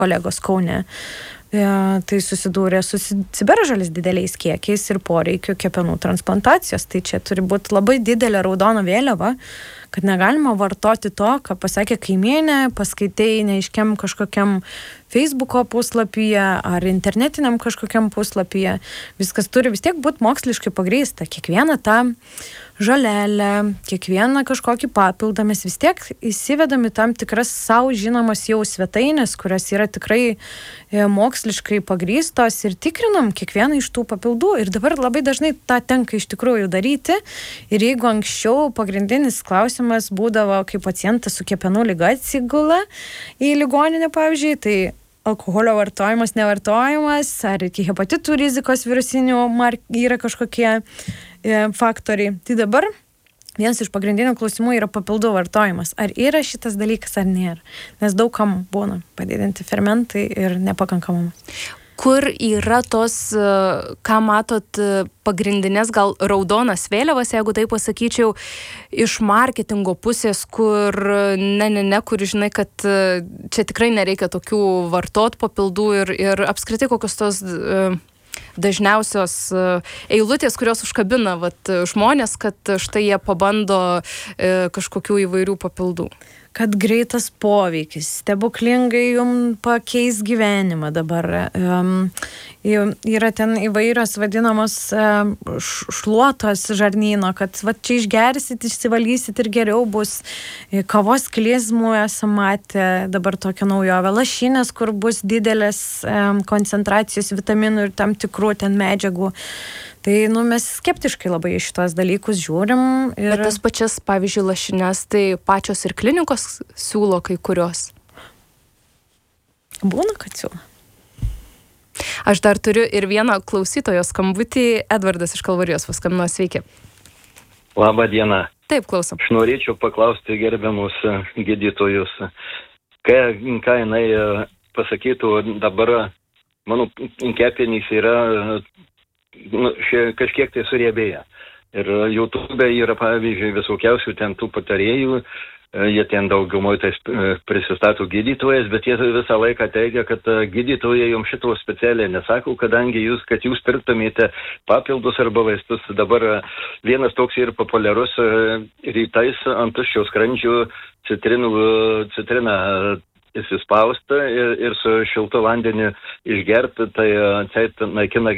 kolegos Kaune. Tai susidūrė su ciberžolės dideliais kiekiais ir poreikiu kepenų transplantacijos. Tai čia turi būti labai didelė raudona vėliava, kad negalima vartoti to, ką pasakė kaimienė, paskaitai neaiškiam kažkokiam Facebooko puslapyje ar internetiniam kažkokiam puslapyje. Viskas turi vis tiek būti moksliškai pagrįsta. Kiekvieną tą žolelę, kiekvieną kažkokį papildą mes vis tiek įsivedami tam tikras savo žinomas jau svetainės, kurios yra tikrai moksliškai pagrįstos ir tikrinam kiekvieną iš tų papildų. Ir dabar labai dažnai tą tenka iš tikrųjų daryti. Ir jeigu anksčiau pagrindinis klausimas būdavo, kai pacientas su kepenų liga atsigula į ligoninę, pavyzdžiui, tai alkoholio vartojimas, nevartojimas, ar iki hepatitų rizikos virusinių yra kažkokie faktoriai. Tai dabar vienas iš pagrindinių klausimų yra papildų vartojimas. Ar yra šitas dalykas, ar nėra? Nes daug kam būna padidinti fermentai ir nepakankamumas. Kur yra tos, ką matot, pagrindinės gal raudonas vėliavas, jeigu taip pasakyčiau, iš marketingo pusės, kur kur žinai, kad čia tikrai nereikia tokių vartot papildų ir apskritai kokios tos dažniausios eilutės, kurios užkabina žmonės, kad štai jie pabando kažkokių įvairių papildų. Kad greitas poveikis, stebuklingai jums pakeis gyvenimą dabar. Yra ten įvairios vadinamos šluotos žarnyno, kad čia išgersit, išsivalysit ir geriau bus. Kavos klizmų esam matę, dabar tokią naujovę. Lašinės, kur bus didelės koncentracijos vitaminų ir tam tikrų ten medžiagų. Tai mes skeptiškai labai iš šitos dalykus žiūrim. Bet tas pačias, pavyzdžiui, lašines, tai pačios ir klinikos siūlo kai kurios? Būna, kad siūlo. Aš dar turiu ir vieną klausytojo skambutį. Edvardas iš Kalvarijos paskambino, sveiki. Labą dieną. Taip, klausom. Aš norėčiau paklausti gerbiamus gydytojus, ką jinai pasakytų dabar, mano kepenys yra kažkiek tai suriebėję. Ir YouTube yra, pavyzdžiui, visokiausių ten tų patarėjų, jie ten daugumoj tai prisistato gydytojas, bet jie visą laiką teigia, kad gydytojai jums šito specialiai nesako, kadangi kad jūs pirktumėte papildus arba vaistus. Dabar vienas toks ir populiarus rytais ant tuščio skrandžio citriną įsispausta ir su šiltu vandeniu išgerti, tai naikina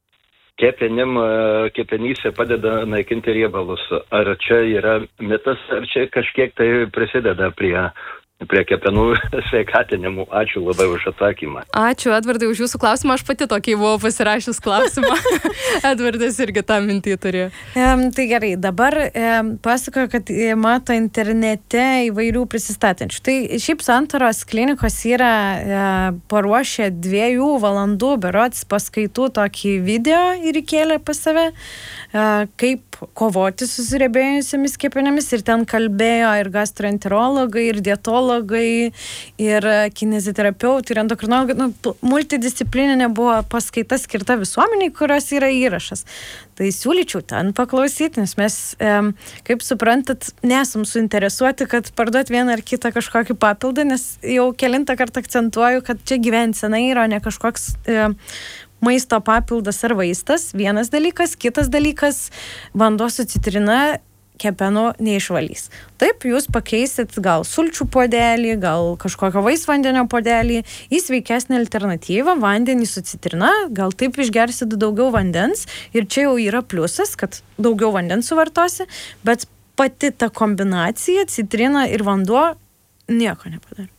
kepenyse padeda naikinti riebalus. Ar čia yra mitas, ar čia kažkiek tai prisideda prie kepenų sveikatinimų? Ačiū labai už atsakymą. Ačiū, Edvardai, už jūsų klausimą. Aš pati tokį buvau pasirašęs klausimą. Edvardas irgi tą mintį turėjo. Tai gerai, dabar pasakoju, kad mato internete įvairių prisistatančių. Tai šiaip Santaros klinikos yra paruošę 2 valandų berods paskaitų tokį video ir įkėlė pas save, kaip kovoti su suriebėjusiamis kepenėmis, ir ten kalbėjo ir gastroenterologai, ir dietologai, ir kineziterapeutai, ir endokrinologai. Multidisciplininė buvo paskaita skirta visuomeniai, kurios yra įrašas. Tai siūlyčiau ten paklausyti, nes mes, kaip suprantat, nesam suinteresuoti, kad parduot vieną ar kitą kažkokį papildą, nes jau kelintą kartą akcentuoju, kad čia gyvensena yra, ne kažkoks maisto papildas ar vaistas. Vienas dalykas, kitas dalykas, vanduo su citrina kepenų neišvalys. Taip, jūs pakeisit gal sulčių puodelį, gal kažkokio vaisvandenio puodelį į sveikesnę alternatyvą, vandenį su citrina, gal taip išgersit daugiau vandens, ir čia jau yra pliusas, kad daugiau vandens suvartosi, bet pati ta kombinacija, citrina ir vanduo, nieko nepadaro.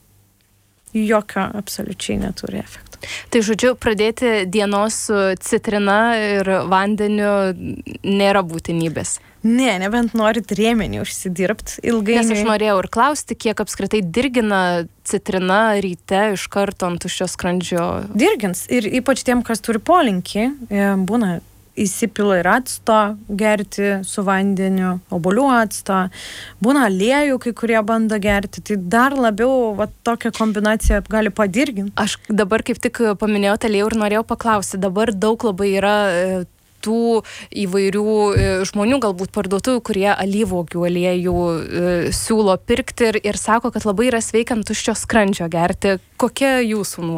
Jokio absoliučiai neturi efekto. Tai žodžiu, pradėti dienos su citrina ir vandeniu nėra būtinybės. Ne, nebent norit rėmenį užsidirbt ilgai. Nes aš norėjau ir klausti, kiek apskritai dirgina citrina ryte iš karto ant tuščio skrandžio. Dirgins. Ir ypač tiem, kas turi polinkį, būna įsipila ir acto gerti su vandeniu, obuolių acto, būna aliejų, kai kurie bando gerti, tai dar labiau tokia kombinacija gali padirginti. Aš dabar kaip tik paminėjau aliejų ir norėjau paklausti, dabar daug labai yra tų įvairių žmonių, galbūt parduotuvių, kurie alyvuogių aliejų siūlo pirkti ir sako, kad labai yra sveika ant tuščio skrandžio gerti. Kokia jūsų nuomonė?